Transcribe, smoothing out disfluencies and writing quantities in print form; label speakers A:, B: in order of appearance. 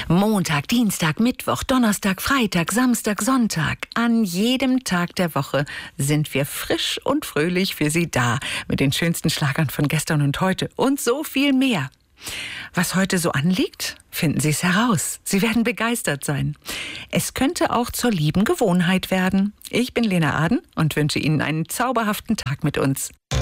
A: Montag, Dienstag, Mittwoch, Donnerstag, Freitag, Samstag, Sonntag. An jedem Tag der Woche sind wir frisch und fröhlich für Sie da. Mit den schönsten Schlagern von gestern und heute und so viel mehr. Was heute so anliegt, finden Sie es heraus. Sie werden begeistert sein. Es könnte auch zur lieben Gewohnheit werden. Ich bin Lena Aden und wünsche Ihnen einen zauberhaften Tag mit uns.